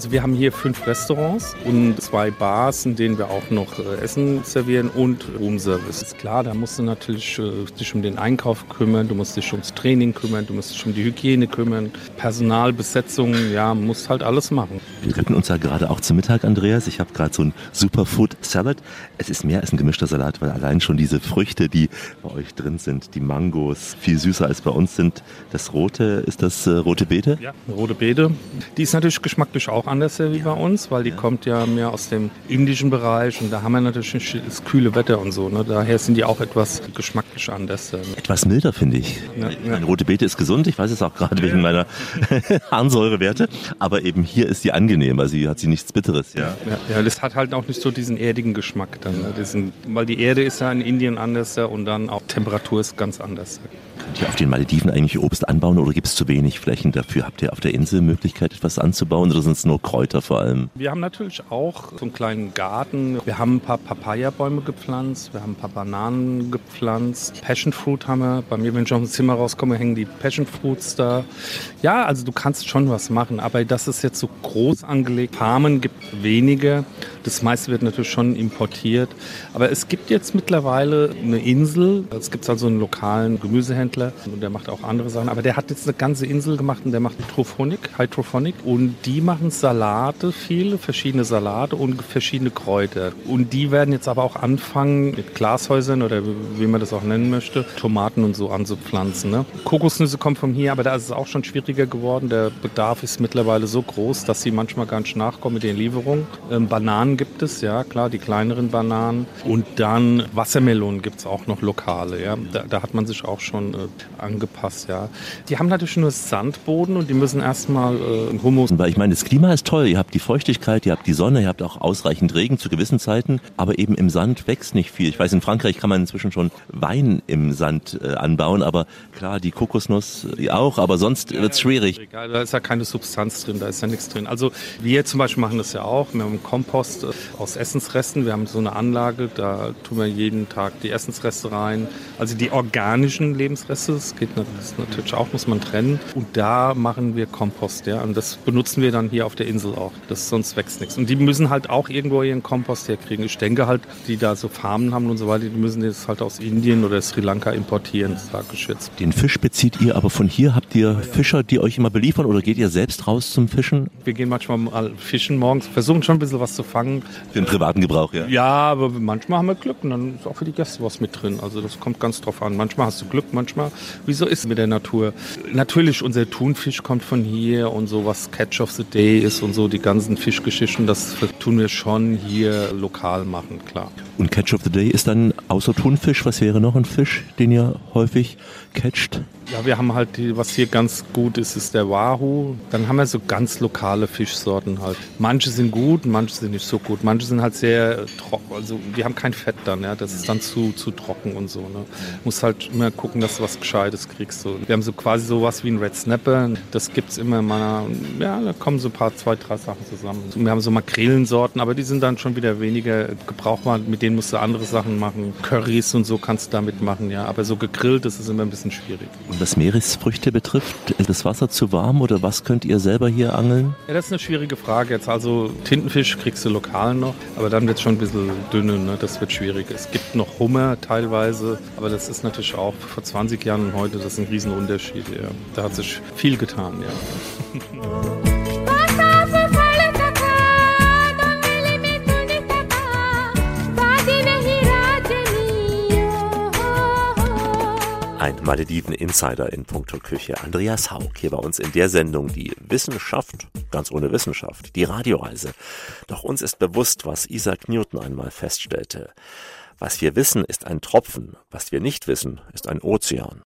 Also wir haben hier 5 Restaurants und 2 Bars, in denen wir auch noch Essen servieren und Roomservice. Ist klar, da musst du natürlich dich um den Einkauf kümmern, du musst dich ums Training kümmern, du musst dich um die Hygiene kümmern, Personal, Besetzung, ja, musst halt alles machen. Wir treffen uns ja gerade auch zum Mittag, Andreas. Ich habe gerade so ein Superfood Salad. Es ist mehr als ein gemischter Salat, weil allein schon diese Früchte, die bei euch drin sind, die Mangos, viel süßer als bei uns sind. Das Rote, ist das rote Beete? Ja, rote Beete. Die ist natürlich geschmacklich auch anders wie bei uns, weil die kommt ja mehr aus dem indischen Bereich und da haben wir natürlich das kühle Wetter und so. Ne? Daher sind die auch etwas geschmacklich anders. Etwas milder, finde ich. Ja. Rote Beete ist gesund, ich weiß es auch gerade wegen meiner Harnsäurewerte, aber eben hier ist sie angenehm, also hier hat sie nichts Bitteres. Ja, das hat halt auch nicht so diesen erdigen Geschmack dann. Ne? Weil die Erde ist ja in Indien anders und dann auch Temperatur ist ganz anders. Könnt ihr auf den Malediven eigentlich Obst anbauen oder gibt es zu wenig Flächen dafür? Habt ihr auf der Insel Möglichkeit, etwas anzubauen oder sind es nur Kräuter vor allem? Wir haben natürlich auch so einen kleinen Garten. Wir haben ein paar Papaya-Bäume gepflanzt, wir haben ein paar Bananen gepflanzt. Passion Fruit haben wir. Bei mir, wenn ich aus dem Zimmer rauskomme, hängen die Passion Fruits da. Ja, also du kannst schon was machen, aber das ist jetzt so groß angelegt. Farmen gibt wenige. Das meiste wird natürlich schon importiert. Aber es gibt jetzt mittlerweile eine Insel. Es gibt also einen lokalen Gemüsehändler und der macht auch andere Sachen. Aber der hat jetzt eine ganze Insel gemacht und der macht Hydrophonik. Und die machen Salate, viele verschiedene Salate und verschiedene Kräuter. Und die werden jetzt aber auch anfangen, mit Glashäusern oder wie man das auch nennen möchte, Tomaten und so anzupflanzen. Ne? Kokosnüsse kommen von hier, aber da ist es auch schon schwieriger geworden. Der Bedarf ist mittlerweile so groß, dass sie manchmal gar nicht nachkommen mit den Lieferungen. Bananen gibt es, ja klar, die kleineren Bananen. Und dann Wassermelonen gibt es auch noch lokale. Ja? Da hat man sich auch schon angepasst. Ja? Die haben natürlich nur Sandboden und die müssen erstmal Humus. Weil ich meine, das Klima ist toll. Ihr habt die Feuchtigkeit, ihr habt die Sonne, ihr habt auch ausreichend Regen zu gewissen Zeiten. Aber eben im Sand wächst nicht viel. Ich weiß, in Frankreich kann man inzwischen schon Wein im Sand anbauen. Aber klar, die Kokosnuss auch. Aber sonst wird es schwierig. Da ist ja keine Substanz drin, da ist ja nichts drin. Also wir zum Beispiel machen das ja auch. Wir haben Kompost aus Essensresten. Wir haben so eine Anlage, da tun wir jeden Tag die Essensreste rein. Also die organischen Lebensreste, das geht natürlich auch, muss man trennen. Und da machen wir Kompost, ja. Und das benutzen wir dann hier auf der Insel auch. Sonst wächst nichts. Und die müssen halt auch irgendwo ihren Kompost herkriegen. Ich denke halt, die da so Farmen haben und so weiter, die müssen das halt aus Indien oder Sri Lanka importieren, sage ich jetzt. Den Fisch bezieht ihr aber von hier? Habt ihr Fischer, die euch immer beliefern oder geht ihr selbst raus zum Fischen? Wir gehen manchmal mal fischen morgens, versuchen schon ein bisschen was zu fangen. Für den privaten Gebrauch, ja? Ja, aber manchmal haben wir Glück und dann ist auch für die Gäste was mit drin. Also das kommt ganz drauf an. Manchmal hast du Glück, manchmal, wieso ist es mit der Natur? Natürlich, unser Thunfisch kommt von hier und so, was Catch of the Day ist und so, die ganzen Fischgeschichten, das tun wir schon hier lokal machen, klar. Und Catch of the Day ist dann außer Thunfisch, was wäre noch ein Fisch, den ihr häufig catcht? Ja, wir haben halt, was hier ganz gut ist, ist der Wahoo. Dann haben wir so ganz lokale Fischsorten halt. Manche sind gut, manche sind nicht so gut. Manche sind halt sehr trocken, also die haben kein Fett dann, ja. Das ist dann zu trocken und so, ne. Musst halt immer gucken, dass du was Gescheites kriegst. So. Wir haben so quasi sowas wie ein Red Snapper. Das gibt's immer mal, ja, da kommen so ein paar, 2, 3 Sachen zusammen. Wir haben so Makrelensorten, aber die sind dann schon wieder weniger gebrauchbar. Mit denen musst du andere Sachen machen. Currys und so kannst du damit machen, ja. Aber so gegrillt, das ist immer ein bisschen schwierig. Was Meeresfrüchte betrifft, ist das Wasser zu warm oder was könnt ihr selber hier angeln? Ja, das ist eine schwierige Frage jetzt. Also Tintenfisch kriegst du lokal noch, aber dann wird es schon ein bisschen dünne, ne? Das wird schwierig. Es gibt noch Hummer teilweise, aber das ist natürlich auch vor 20 Jahren und heute, das ist ein Riesenunterschied. Ja. Da hat sich viel getan, ja. Ein Malediven-Insider in puncto Küche. Andreas Haug hier bei uns in der Sendung, die Wissenschaft, ganz ohne Wissenschaft, die Radioreise. Doch uns ist bewusst, was Isaac Newton einmal feststellte. Was wir wissen, ist ein Tropfen, was wir nicht wissen, ist ein Ozean.